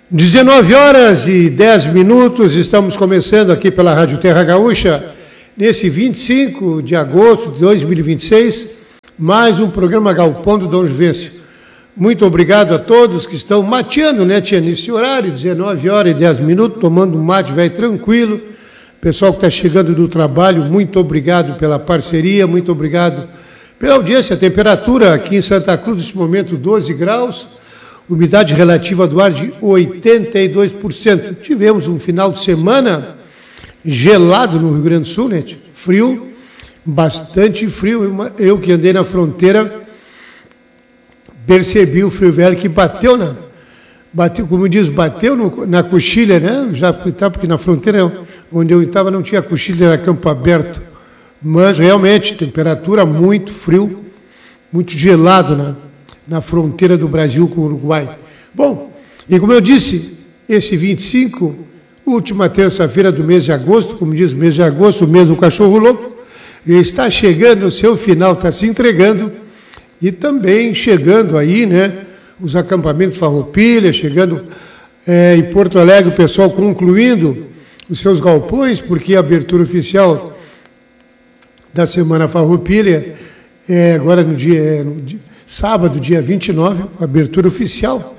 19 horas e 10 minutos, estamos começando aqui pela Rádio Terra Gaúcha, nesse 25 de agosto de 2026, mais um programa Galpão do Dom Juvencio. Muito obrigado a todos que estão mateando, né, tia, nesse horário, 19 horas e 10 minutos, tomando um mate, vai tranquilo. Pessoal que está chegando do trabalho, muito obrigado pela parceria, muito obrigado pela audiência. A temperatura aqui em Santa Cruz, nesse momento, 12 graus. Umidade relativa do ar de 82%. Tivemos um final de semana gelado no Rio Grande do Sul, né? Frio, bastante frio. Eu que andei na fronteira, percebi o frio velho que bateu, como diz, bateu na coxilha, né? Já porque na fronteira onde eu estava não tinha coxilha, era campo aberto. Mas realmente, temperatura muito frio, muito gelado, na fronteira do Brasil com o Uruguai. Bom, e como eu disse, esse 25, última terça-feira do mês de agosto, como diz o mês de agosto, o mês do cachorro louco, está chegando o seu final, está se entregando, e também chegando aí, né, os acampamentos Farroupilha, chegando em Porto Alegre, o pessoal concluindo os seus galpões, porque a abertura oficial da Semana Farroupilha é agora no sábado, dia 29, abertura oficial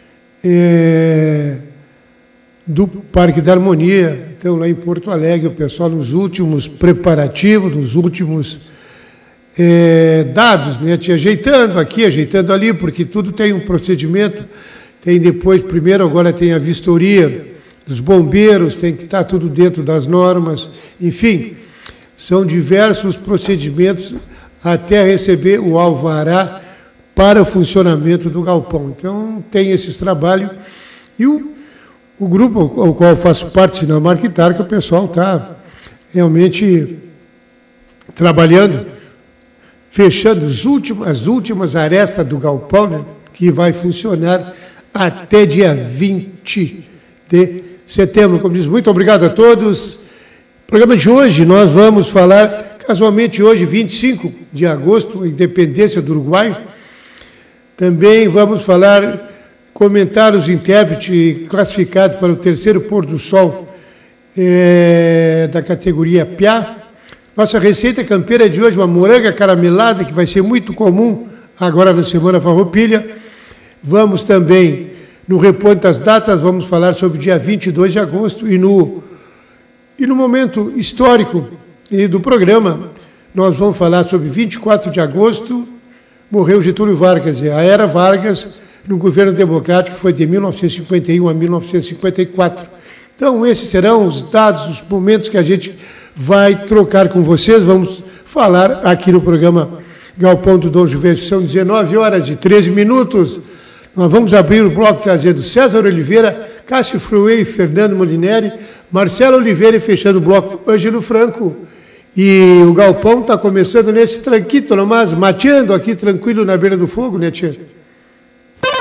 do Parque da Harmonia. Então, lá em Porto Alegre, o pessoal nos últimos preparativos, nos últimos dados, né? Te ajeitando aqui, ajeitando ali, porque tudo tem um procedimento. Tem depois, primeiro, agora tem a vistoria dos bombeiros, tem que estar tudo dentro das normas. Enfim, são diversos procedimentos até receber o alvará para o funcionamento do galpão. Então, tem esses trabalhos. E o grupo ao qual eu faço parte, na Marquitarca, o pessoal está realmente trabalhando, fechando as últimas arestas do galpão, né, que vai funcionar até dia 20 de setembro. Como diz, muito obrigado a todos. No programa de hoje, nós vamos falar, casualmente hoje, 25 de agosto, a independência do Uruguai. Também vamos comentar os intérpretes classificados para o terceiro pôr do sol da categoria Piá. Nossa receita campeira de hoje, uma moranga caramelada, que vai ser muito comum agora na Semana Farroupilha. Vamos também, no reponto das datas, vamos falar sobre o dia 22 de agosto e no momento histórico do programa, nós vamos falar sobre 24 de agosto, morreu Getúlio Vargas, a era Vargas, no governo democrático, que foi de 1951 a 1954. Então, esses serão os dados, os momentos que a gente vai trocar com vocês. Vamos falar aqui no programa Galpão do Dom Juvencio. São 19 horas e 13 minutos. Nós vamos abrir o bloco trazendo César Oliveira, Cássio Fruei, Fernando Molineri, Marcelo Oliveira e fechando o bloco Ângelo Franco. E o galpão está começando nesse tranquito, mas mateando aqui tranquilo na beira do fogo, né, tia?